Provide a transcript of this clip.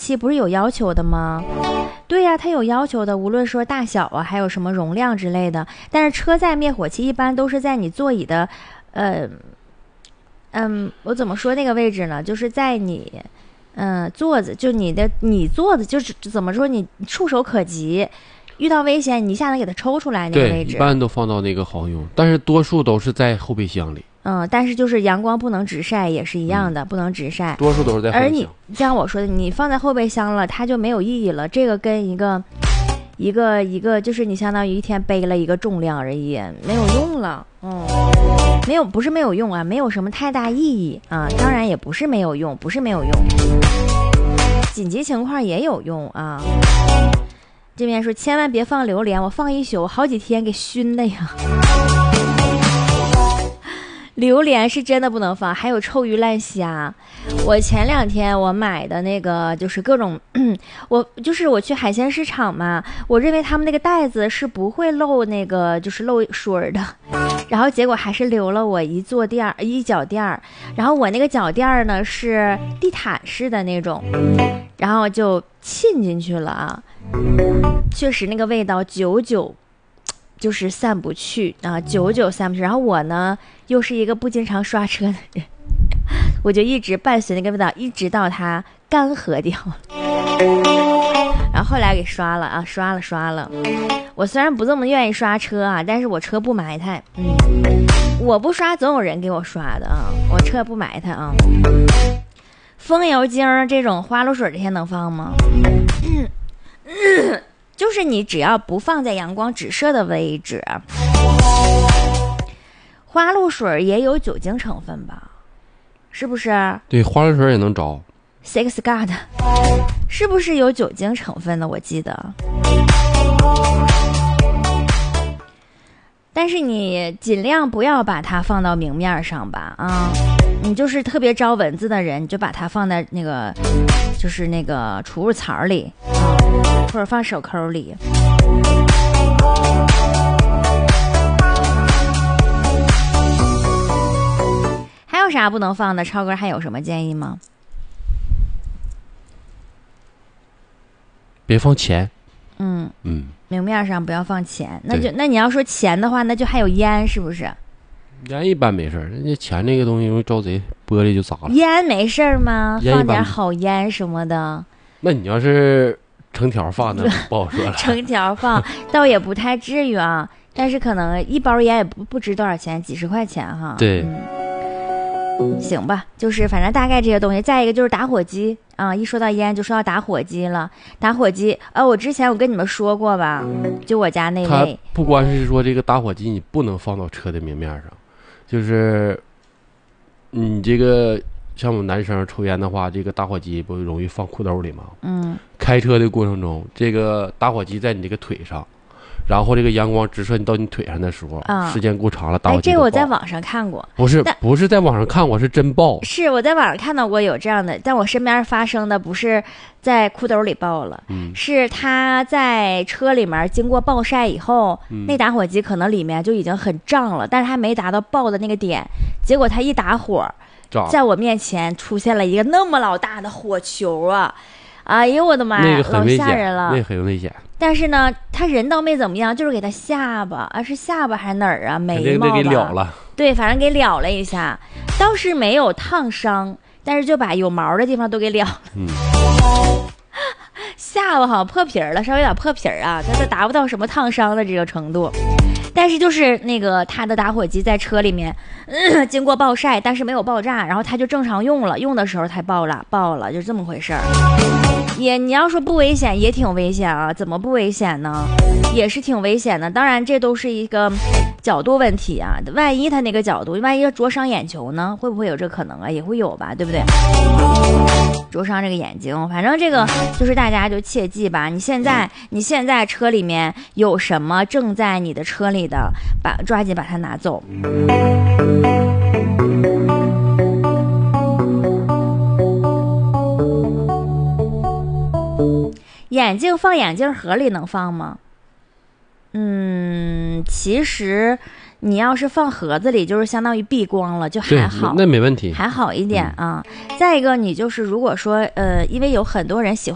器不是有要求的吗？对呀，它有要求的，无论说大小啊，还有什么容量之类的。但是车载灭火器一般都是在你座椅的，我怎么说那个位置呢？就是在你，座子，就你座子，就是怎么说，你触手可及，遇到危险你一下能给它抽出来那个位置。 对，一般都放到那个好用，但是多数都是在后备箱里。 但是就是阳光不能直晒也是一样的，不能直晒， 多数都是在后备箱。 而你像我说的，你放在后备箱了，它就没有意义了。这个跟一个就是你相当于一天背了一个重量而已，没有用了。不是没有用啊，没有什么太大意义啊。当然也不是没有用，紧急情况也有用啊。这边说千万别放榴莲，我放一宿，好几天给熏的呀。榴莲是真的不能放，还有臭鱼烂虾。我前2天我买的那个就是各种，我去海鲜市场嘛，我认为他们那个袋子是不会漏那个就是漏水的，然后结果还是留了我一脚垫儿，然后我那个脚垫儿呢是地毯式的那种，然后就浸进去了啊，确实那个味道久久就是散不去啊，久久散不去。然后我呢又是一个不经常刷车的人，我就一直伴随那个味道，一直到它干涸掉了。然后后来给刷了啊，刷了。我虽然不这么愿意刷车啊，但是我车不埋汰。我不刷总有人给我刷的啊，我车不埋汰啊。风油精这种花露水这些能放吗？就是你只要不放在阳光直射的位置，花露水也有酒精成分吧？是不是？ 对，花露水也能着。 Six God 是不是有酒精成分的？我记得。但是你尽量不要把它放到明面上吧，啊，你就是特别招蚊子的人，你就把它放在那个，就是那个储物槽里，或者放手抠里。还有啥不能放的？超哥还有什么建议吗？ 别放钱。 明面上不要放钱。那你要说钱的话，那就还有烟，是不是？ 烟一般没事儿，那钱这个东西容易招贼，玻璃就砸了。 烟没事儿吗？放点好烟什么的。 那你要是成条放的不好说了。 成条放倒也不太至于啊，但是可能一包烟也不值多少钱，几十块钱哈。 对。 行吧，就是反正大概这些东西。再一个就是打火机啊，一说到烟就说到打火机了。打火机我之前我跟你们说过吧，就我家那位。 它不光是说这个打火机你不能放到车的明面上，就是你这个像我们男生抽烟的话，这个打火机不容易放裤兜里吗？开车的过程中，这个打火机在你这个腿上，然后这个阳光直射你到你腿上的时候，时间够长了，打火机这个我在网上看过， 不是在网上看过，是真爆。 是我在网上看到过有这样的，但我身边发生的不是在裤兜里爆了，是他在车里面经过暴晒以后，那打火机可能里面就已经很胀了，但是还没达到爆的那个点，结果他一打火，在我面前出现了一个那么老大的火球啊！哎呦我的妈呀，老吓人了， 那很危险。 但是呢，他人倒没怎么样，就是给他下巴是下巴还是哪儿啊？眉毛吧， 给燎了。 对，反正给燎了一下，倒是没有烫伤，但是就把有毛的地方都给燎了。下巴好像破皮了，稍微有点破皮啊，但是达不到什么烫伤的这个程度。但是就是那个他的打火机在车里面，经过暴晒，但是没有爆炸，然后他就正常用了，用的时候才爆了，就这么回事儿。你要说不危险也挺危险啊，怎么不危险呢？也是挺危险的。当然这都是一个角度问题啊，万一他那个角度，万一灼伤眼球呢，会不会有这可能啊？也会有吧，对不对？灼伤这个眼睛，反正这个就是大家就切记吧。你现在车里面有什么正在你的车里的，抓紧把它拿走。眼镜放眼镜盒里能放吗？其实你要是放盒子里，就是相当于避光了，就还好， 那没问题， 还好一点啊。再一个，你就是如果说因为有很多人喜欢